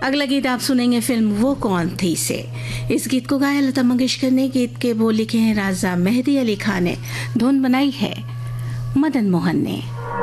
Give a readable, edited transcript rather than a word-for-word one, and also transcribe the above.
अगला गीत आप सुनेंगे फिल्म वो कौन थी से। इस गीत को गाया लता मंगेशकर ने, गीत के बोल लिखे हैं राजा मेहदी अली खान ने, धुन बनाई है मदन मोहन ने।